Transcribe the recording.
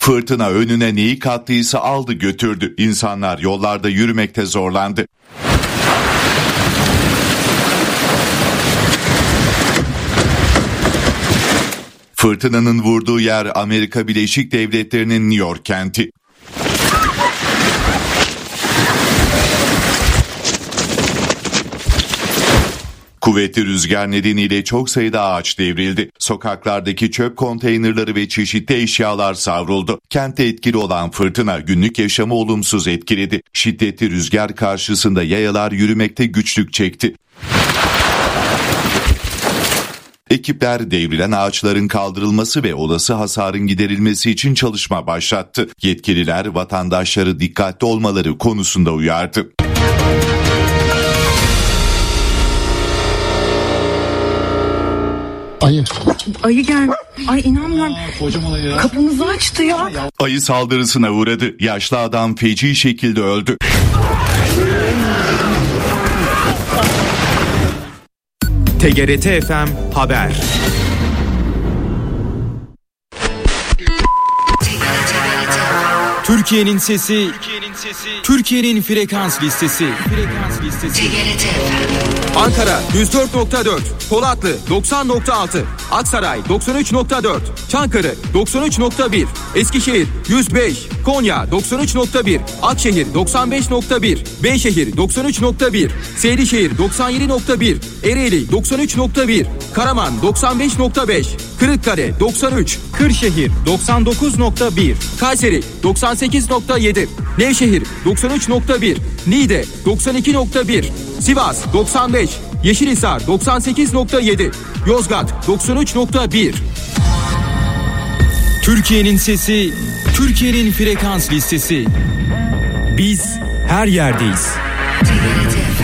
Fırtına önüne neyi kattıysa aldı götürdü. İnsanlar yollarda yürümekte zorlandı. Fırtınanın vurduğu yer Amerika Birleşik Devletleri'nin New York kenti. Kuvvetli rüzgar nedeniyle çok sayıda ağaç devrildi. Sokaklardaki çöp konteynerları ve çeşitli eşyalar savruldu. Kentte etkili olan fırtına günlük yaşamı olumsuz etkiledi. Şiddetli rüzgar karşısında yayalar yürümekte güçlük çekti. Ekipler devrilen ağaçların kaldırılması ve olası hasarın giderilmesi için çalışma başlattı. Yetkililer vatandaşları dikkatli olmaları konusunda uyardı. Ayı gel. Ay inanmıyorum. Kapımızı açtı ya. Ayı saldırısına uğradı. Yaşlı adam feci şekilde öldü. TGRT FM Haber. Türkiye'nin sesi, Türkiye'nin frekans listesi. Ankara 104.4, Polatlı 90.6, Aksaray 93.4, Çankırı 93.1, Eskişehir 105, Konya 93.1, Akşehir 95.1, Beyşehir 93.1, Seydişehir 97.1, Ereğli 93.1, Karaman 95.5, Kırıkkale 93, Kırşehir 99.1, Kayseri 98.7, Nevşehir 93.1, Niğde 92.1, Sivas 95, Yeşilhisar 98.7, Yozgat 93.1. Türkiye'nin sesi, Türkiye'nin frekans listesi. Biz her yerdeyiz. TGRT.